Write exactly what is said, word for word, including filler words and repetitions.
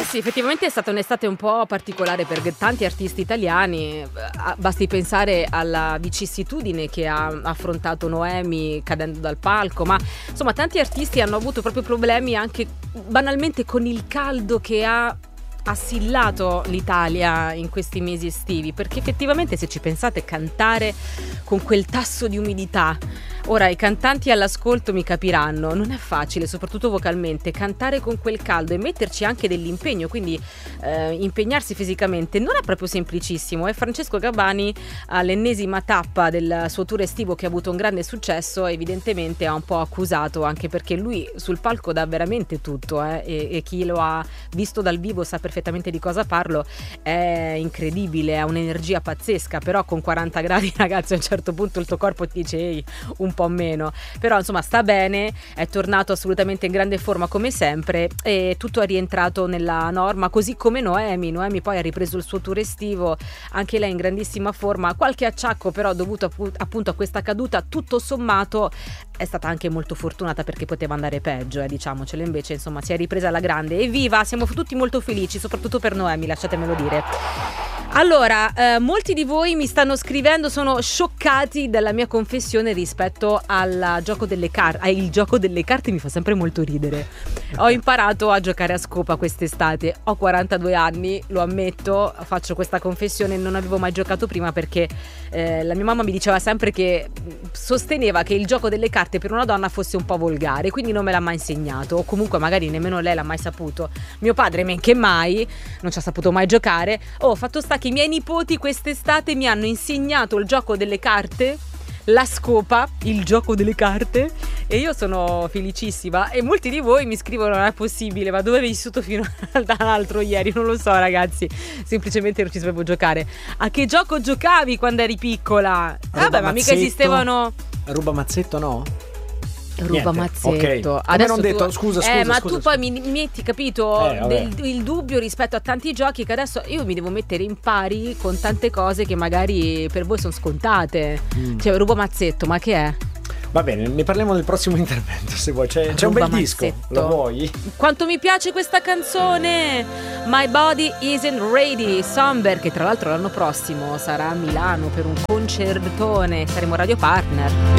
sì, effettivamente è stata un'estate un po' particolare per tanti artisti italiani. Basti pensare alla vicissitudine che ha affrontato Noemi cadendo dal palco, ma insomma tanti artisti hanno avuto proprio problemi anche banalmente con il caldo che ha assillato l'Italia in questi mesi estivi, perché effettivamente se ci pensate, cantare con quel tasso di umidità, ora i cantanti all'ascolto mi capiranno, non è facile, soprattutto vocalmente, cantare con quel caldo e metterci anche dell'impegno, quindi eh, impegnarsi fisicamente non è proprio semplicissimo. E Francesco Gabbani, all'ennesima tappa del suo tour estivo che ha avuto un grande successo, evidentemente ha un po' accusato, anche perché lui sul palco dà veramente tutto eh, e, e chi lo ha visto dal vivo sa perfettamente di cosa parlo, è incredibile, ha un'energia pazzesca, però con quaranta gradi ragazzi a un certo punto il tuo corpo ti dice ehi, un po' meno, però insomma sta bene, è tornato assolutamente in grande forma come sempre e tutto è rientrato nella norma, così come Noemi. Noemi poi ha ripreso il suo tour estivo, anche lei in grandissima forma, qualche acciacco però dovuto appunto a questa caduta, tutto sommato è stata anche molto fortunata perché poteva andare peggio, eh, diciamocelo, invece insomma si è ripresa alla grande. Evviva, siamo tutti molto felici, soprattutto per Noemi, lasciatemelo dire. Allora, eh, molti di voi mi stanno scrivendo, sono scioccati dalla mia confessione rispetto al gioco delle carte. Il gioco delle carte mi fa sempre molto ridere. Ho imparato a giocare a scopa quest'estate, ho quarantadue anni, lo ammetto, faccio questa confessione, non avevo mai giocato prima perché eh, la mia mamma mi diceva sempre che sosteneva che il gioco delle carte per una donna fosse un po' volgare, quindi non me l'ha mai insegnato, o comunque magari nemmeno lei l'ha mai saputo. Mio padre men che mai non ci ha saputo mai giocare. Oh, fatto sta che i miei nipoti quest'estate mi hanno insegnato il gioco delle carte, la scopa, il gioco delle carte, e io sono felicissima. E molti di voi mi scrivono non è possibile, ma dove hai vissuto fino all'altro ieri? Non lo so ragazzi, semplicemente non ci sapevo giocare. A che gioco giocavi quando eri piccola? Ruba Vabbè, ma mica esistevano. Ruba mazzetto no? Ruba Niente. mazzetto. Okay. Adesso non tu... detto, scusa, scusa. Eh, ma scusa, tu scusa. poi mi, mi metti, capito, Eh, del, il dubbio rispetto a tanti giochi che adesso io mi devo mettere in pari con tante cose che magari per voi sono scontate. Mm. Cioè, ruba mazzetto, ma che è? Va bene, ne parliamo nel prossimo intervento se vuoi. C'è, c'è un bel mazzetto. disco, lo vuoi? Quanto mi piace questa canzone! My Body Isn't Ready, Somber, che tra l'altro l'anno prossimo sarà a Milano per un concertone, saremo radio partner.